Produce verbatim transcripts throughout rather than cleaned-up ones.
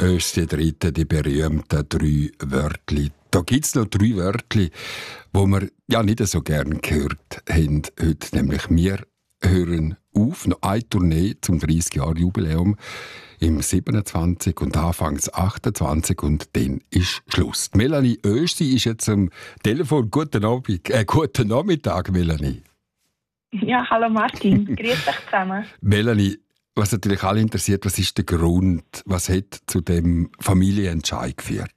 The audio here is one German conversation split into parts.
Öste Dritte, die berühmten drei Wörtli. Da gibt es noch drei Wörtli, die wir ja nicht so gerne gehört haben heute. Nämlich wir hören auf, noch eine Tournee zum dreißig Jahre Jubiläum im siebenundzwanzig und anfangs achtundzwanzig und dann ist Schluss. Melanie Oesti ist jetzt am Telefon. Guten Abend, äh, guten Nachmittag, Melanie. Ja, hallo Martin, grüß dich zusammen. Melanie, was natürlich alle interessiert, was ist der Grund, was hat zu dem Familienentscheid geführt?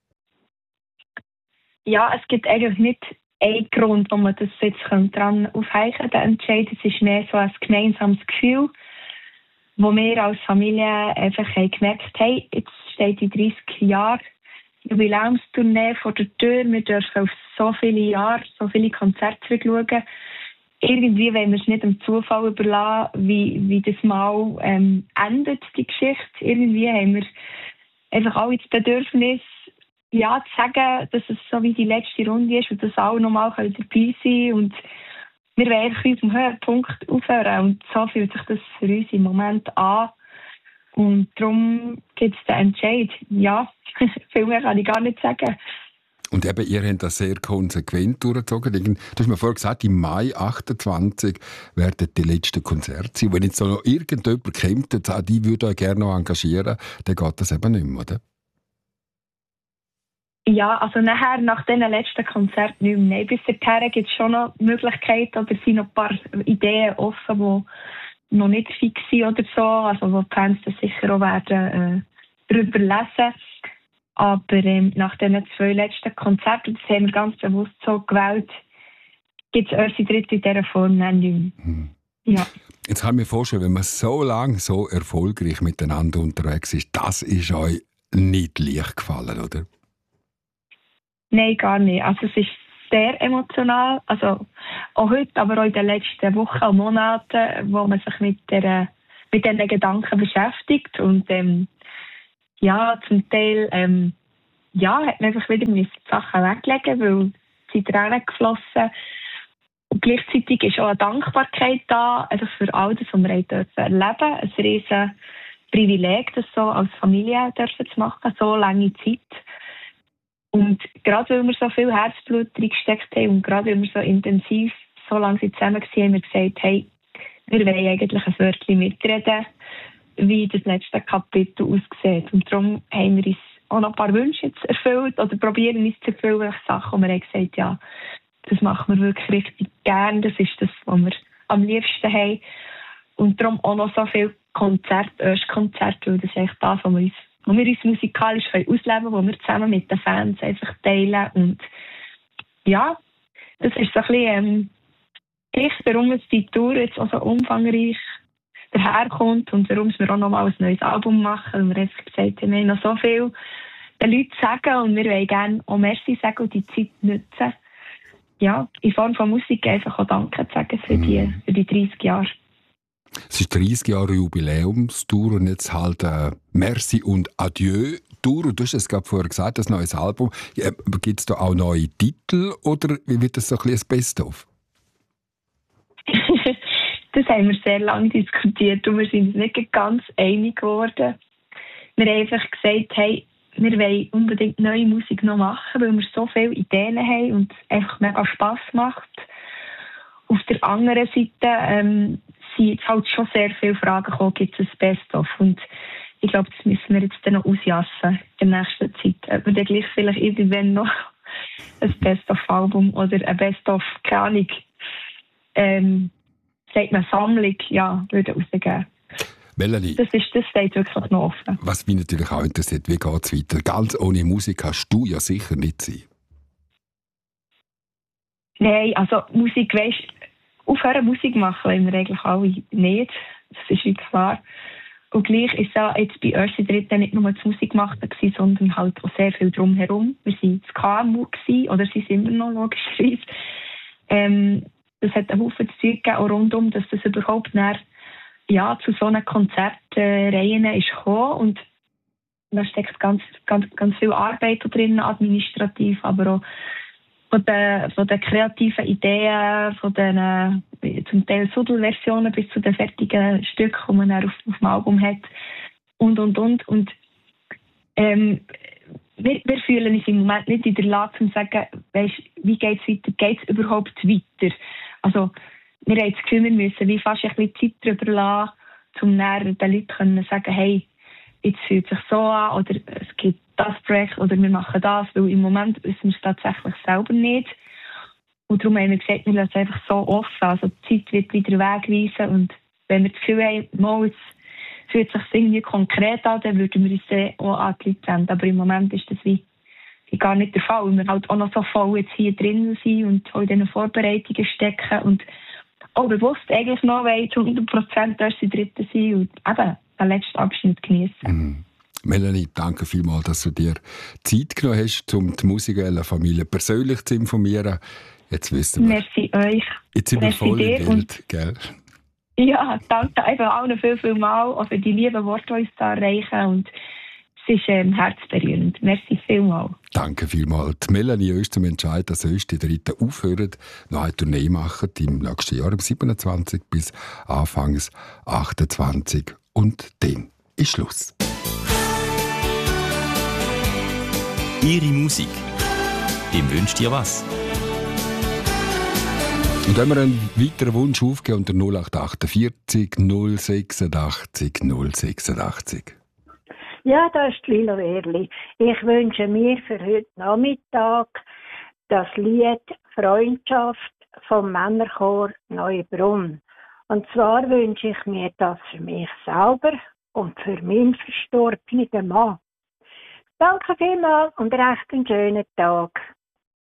Ja, es gibt eigentlich nicht einen Grund, wo man das jetzt daran aufhängen kann. Der Entscheid, es ist mehr so ein gemeinsames Gefühl, wo wir als Familie einfach haben gemerkt haben, jetzt steht die dreißig Jahre Jubiläumstournee vor der Tür, wir dürfen auf so viele Jahre, so viele Konzerte zurückschauen. Irgendwie wollen wir es nicht dem Zufall überlassen, wie, wie das mal ähm, endet, die Geschichte. Irgendwie haben wir einfach alle das Bedürfnis, ja, zu sagen, dass es so wie die letzte Runde ist und dass alle nochmal dabei sein können. Und wir wollen uns am Höhepunkt aufhören. Und so fühlt sich das für uns im Moment an. Und darum gibt es den Entscheid. Ja, viel mehr kann ich gar nicht sagen. Und eben, ihr habt das sehr konsequent durchgezogen. Du hast mir vorher gesagt, im Mai achtundzwanzig werden die letzten Konzerte sein. Wenn jetzt so noch irgendjemand kommt und sagt, ich würde euch gerne noch engagieren, dann geht das eben nicht mehr, oder? Ja, also nachher, nach diesen letzten Konzerten nicht mehr. Nein, bis dahin gibt es schon noch Möglichkeiten oder sind noch ein paar Ideen offen, die noch nicht fix sind oder so. Also wo die Fans dann sicher auch werden äh, darüber lesen. Aber ähm, nach diesen zwei letzten Konzerten, das haben wir ganz bewusst so gewählt, gibt es erst die dritte in dieser Form nicht mehr. Hm. Ja. Jetzt kann ich mir vorstellen, wenn man so lange so erfolgreich miteinander unterwegs ist, das ist euch nicht leicht gefallen, oder? Nein, gar nicht. Also es ist sehr emotional, also auch heute, aber auch in den letzten Wochen und Monaten, wo man sich mit, der, mit diesen Gedanken beschäftigt und ähm, ja, zum Teil ähm, ja, hat man einfach wieder die Sachen weglegen, weil sie Tränen geflossen. Und gleichzeitig ist auch eine Dankbarkeit da, einfach für all das, was wir erleben dürfen. Ein riesen Privileg, das so als Familie dürfen zu machen, so lange Zeit. Und gerade weil wir so viel Herzblut reingesteckt haben und gerade weil wir so intensiv so lange zusammen waren, haben wir gesagt, hey, wir wollen eigentlich ein Wörtchen mitreden, wie das letzte Kapitel aussieht. Und darum haben wir uns auch noch ein paar Wünsche jetzt erfüllt oder probieren uns zu erfüllen, Sachen, wo wir haben gesagt, ja, das machen wir wirklich richtig gern, das ist das, was wir am liebsten haben. Und darum auch noch so viel Konzerte, Erstkonzerte, weil das ist eigentlich das, was wir uns, wo wir uns musikalisch ausleben können, wo wir zusammen mit den Fans einfach teilen. Und ja, das ist so ein bisschen ähm, ich, warum jetzt die Tour jetzt auch so umfangreich daherkommt und warum wir auch noch mal ein neues Album machen. Und wir haben gesagt, wir haben noch so viel den Leuten sagen und wir wollen gerne auch Merci sagen und die Zeit nutzen. Ja, in Form von Musik einfach auch Danke zu sagen für die, für die dreißig Jahre. Es ist dreißig Jahre Jubiläumstour und jetzt halt äh, Merci und Adieu Tour. Du hast es gerade vorher gesagt, das neues Album. Ja, gibt es da auch neue Titel oder wie wird das so ein bisschen ein Best-of? Das haben wir sehr lange diskutiert und wir sind uns nicht ganz einig geworden. Wir haben einfach gesagt, hey, wir wollen unbedingt neue Musik noch machen, weil wir so viele Ideen haben und es einfach mega Spass macht. Auf der anderen Seite ähm, sind jetzt halt schon sehr viele Fragen gekommen, gibt es ein Best-of? Und ich glaube, das müssen wir jetzt dann noch ausjassen in der nächsten Zeit. Ob wir dann gleich vielleicht irgendwann noch ein Best-of-Album oder ein Best-of, keine Ahnung, ähm, sagt man Sammlung, ja, würde rausgeben. Melanie, das, ist, das steht wirklich noch offen. Was mich natürlich auch interessiert, wie geht es weiter? Ganz ohne Musik kannst du ja sicher nicht sein. Nein, also Musik, weisst, aufhören Musik machen wollen wir eigentlich alle nicht. Das ist wie klar. Und gleich ist ja jetzt bei Erste Dritte nicht nur das Musik machen gewesen, sondern halt auch sehr viel drumherum. Wir waren das K M U gewesen, oder sie sind immer noch logischerweise. Ähm, das hat einen Haufen zu Zeug gegeben, auch rundum, dass das überhaupt nach, ja, zu so einer Konzertreihen ist gekommen. Und da steckt ganz, ganz, ganz viel Arbeit drin, administrativ, aber auch von den, von den kreativen Ideen, von den zum Teil Sudelversionen bis zu den fertigen Stücken, die man dann auf, auf dem Album hat. Und, und, und. Und ähm, wir, wir fühlen uns im Moment nicht in der Lage, zu sagen, weißt, wie geht es weiter, geht es überhaupt weiter? Also, wir haben das Gefühl, wir müssen wie fast ein bisschen Zeit darüber lassen, um näher den Leuten zu sagen, hey, jetzt fühlt es sich so an, oder es gibt das Projekt, oder wir machen das, weil im Moment wissen wir es tatsächlich selber nicht. Und darum haben wir gesagt, wir lassen es einfach so offen, also die Zeit wird wieder wegweisen, und wenn wir das Gefühl haben, mal, jetzt fühlt es sich irgendwie konkret an, dann würden wir uns dann auch an die Leute senden. Aber im Moment ist das wie, wie gar nicht der Fall, weil wir halt auch noch so voll jetzt hier drin sind und auch in diesen Vorbereitungen stecken und auch bewusst eigentlich noch zu hundert Prozent erst in Dritten sein und eben den letzten Abschnitt genießen. Mhm. Melanie, danke vielmals, dass du dir Zeit genommen hast, um die musizielle Familie persönlich zu informieren. Jetzt wissen wir. Merci euch. Jetzt sind wir voll im Bild, gell? Ja, danke einfach allen viel, viel mal auch für die lieben Worte, die uns da erreichen. Und es ist ähm, herzberührend. Merci vielmals. Danke vielmals. Die Melanie ist zum Entscheid, dass sonst die Dritten aufhören, noch eine Tournee machen im nächsten Jahr, am siebenundzwanzig bis Anfangs achtundzwanzig. Und dann ist Schluss. Ihre Musik. Wem wünscht ihr was? Und wenn wir einen weiteren Wunsch aufgeben unter null acht achtundvierzig null sechsundachtzig null sechsundachtzig. Ja, das ist Lilo Erli. Ich wünsche mir für heute Nachmittag das Lied «Freundschaft» vom Männerchor Neubrunn. Und zwar wünsche ich mir das für mich selber und für meinen verstorbenen Mann. Danke vielmals und recht einen schönen Tag.